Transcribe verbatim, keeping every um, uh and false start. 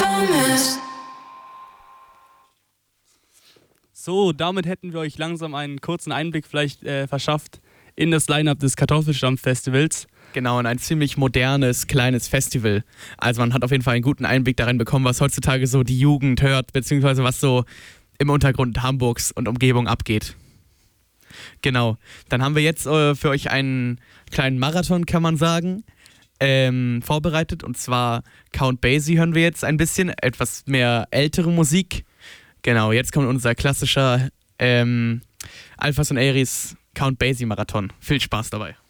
vermisst. So, damit hätten wir euch langsam einen kurzen Einblick vielleicht äh, verschafft in das Line-Up des Kartoffelstamm-Festivals. Genau, und ein ziemlich modernes, kleines Festival. Also man hat auf jeden Fall einen guten Einblick darin bekommen, was heutzutage so die Jugend hört, beziehungsweise was so im Untergrund Hamburgs und Umgebung abgeht. Genau, dann haben wir jetzt äh, für euch einen kleinen Marathon, kann man sagen, ähm, vorbereitet. Und zwar Count Basie hören wir jetzt ein bisschen, etwas mehr ältere Musik. Genau, jetzt kommt unser klassischer ähm, Alphas und Aries Count Basie Marathon. Viel Spaß dabei.